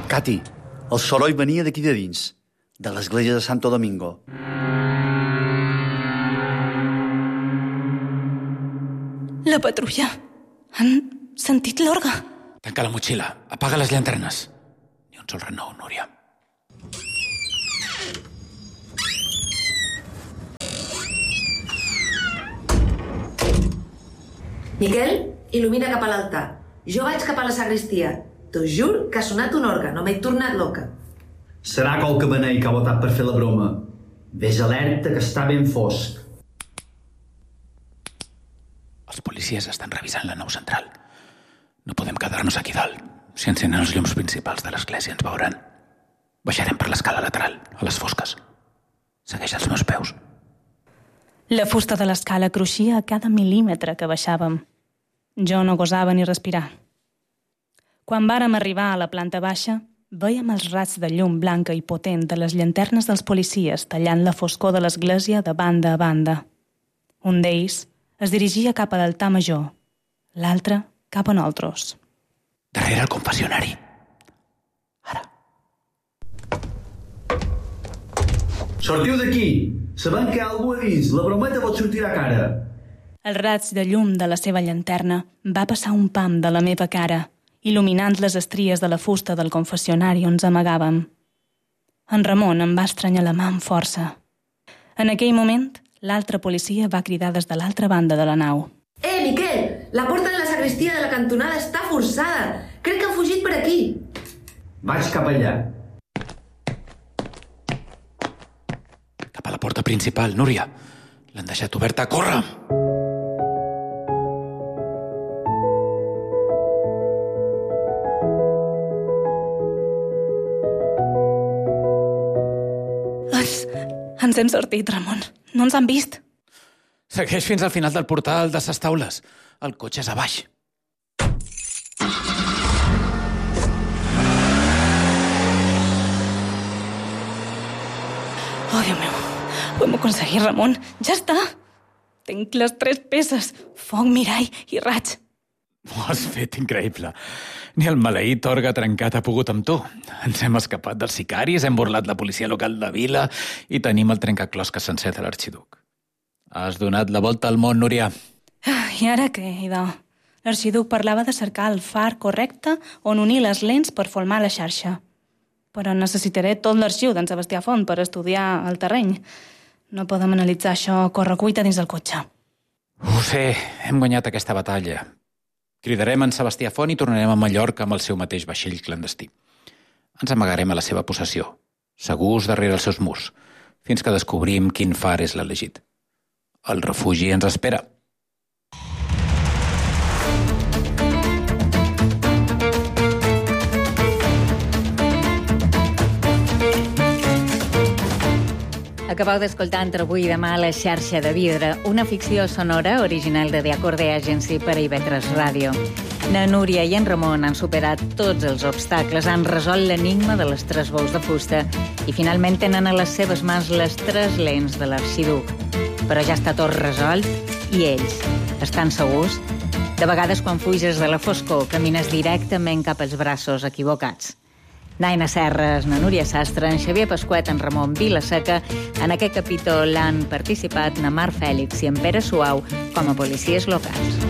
Cati, el soroll venia d'aquí de dins, de l'església de Santo Domingo. La patrulla. Han sentit l'orgue. Tanca la motxilla, apaga les llanternes. Ni un sol renou, Núria. Miquel, il·lumina cap a l'altar. Jo vaig cap a la sagristia. T'ho jur que ha sonat un orgue, no m'he tornat loca. Serà qualque benei que ha votat per fer la broma. Ves alerta que està ben fosc. Els policies estan revisant la nau central. No podem quedar-nos aquí dalt. Si encenen els llums principals de l'església ens veuran. Baixarem per l'escala lateral, a les fosques. Segueix els meus peus. La fusta de l'escala cruixia a cada mil·límetre que baixàvem. Jo no gosava ni respirar. Quan vàrem arribar a la planta baixa, vèiem els raigs de llum blanca i potent de les llanternes dels policies tallant la foscor de l'església de banda a banda. Un d'ells es dirigia cap a l'altar major, l'altre cap a nosaltres. Darrere el confessionari. Ara. Sortiu d'aquí! Sabem que hi ha algú a dins. La brometa vos sortirà cara. El raig de llum de la seva llanterna va passar un pam de la meva cara, il·luminant les estries de la fusta del confessionari on ens amagàvem. En Ramon em va estranyar la mà amb força. En aquell moment, l'altre policia va cridar des de l'altra banda de la nau. Miquel! La porta de la sagristia de la cantonada està forçada. Crec que han fugit per aquí. Vaig cap allà. Cap a la porta principal, Núria. L'han deixat oberta. Corre! Ens hem sortit, Ramon. No ens han vist. Segueix fins al final del portal de ses taules. El cotxe és a baix. Oh, Déu meu. Ho hem aconseguit, Ramon. Ja està. Tinc les 3 peces. Foc, mirall i raig. Ho has fet increïble. Ni el maleït orgue trencat ha pogut amb tu. Ens hem escapat dels sicaris, hem burlat la policia local de vila i tenim el trencaclosques sencer de l'arxiduc. Has donat la volta al món, Núria. I ara què, idò? L'arxiduc parlava de cercar el far correcte on unir les lents per formar la xarxa. Però necessitaré tot l'arxiu d'en Sebastià Font per estudiar el terreny. No podem analitzar això a correcuita dins del cotxe. Ho sé, hem guanyat aquesta batalla. Cridarem en Sebastià Font i tornarem a Mallorca amb el seu mateix vaixell clandestí. Ens amagarem a la seva possessió, segurs darrere els seus murs, fins que descobrim quin far és l'elegit. El refugi ens espera. Acabeu d'escoltar Entre avui i demà La xarxa de vidre, una ficció sonora original de The Acorde Agency per a IB3 Ràdio. Na Núria i en Ramon han superat tots els obstacles, han resolt l'enigma de les 3 bous de fusta i finalment tenen a les seves mans les 3 lents de l'arxiduc. Però ja està tot resolt i ells estan segurs? De vegades, quan fuges de la foscor, camines directament cap als braços equivocats. Naina Serres, na Núria Sastre, en Xavier Pasquet, en Ramon Vilaseca. En aquest capítol han participat na Mar Fèlix i en Pere Suau com a policies locals.